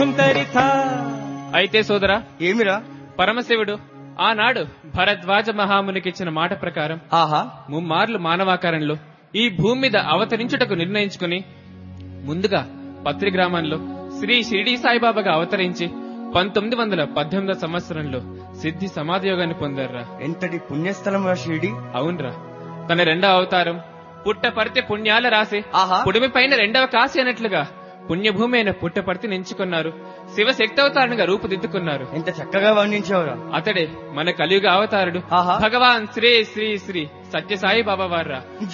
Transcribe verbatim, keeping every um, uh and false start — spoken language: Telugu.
అయితే సోదరా, ఏమిరా? పరమశివుడు ఆనాడు భరద్వాజ మహామునికిచ్చిన మాట ప్రకారం ఆహా, ముమ్మార్లు మానవాకారంలో ఈ భూమి మీద అవతరించుటకు నిర్ణయించుకుని ముందుగా పత్రి గ్రామంలో శ్రీ షిరిడీ సాయిబాబాగా అవతరించి పంతొమ్మిది వందల పద్దెనిమిదో సంవత్సరంలో సిద్ధి సమాధియోగాన్ని పొందారురా. ఎంతటి పుణ్యస్థలం రా షిరిడి. అవునరా, తన రెండవ అవతారం పుట్టపర్తి పుణ్యాల రాసి ఆహా, పుడిమి పైన రెండవ కాశీ అన్నట్లుగా పుణ్యభూమి అయిన పుట్టపర్తిని ఎంచుకున్నారు. శివశక్తి అవతారంగా రూపుదిద్దుకున్నారు. ఎంత చక్కగా వర్ణించావురా. అతడే మన కలియుగ అవతారుడు ఆహా, భగవాన్ శ్రీ శ్రీ శ్రీ సత్యసాయి బాబా వారా.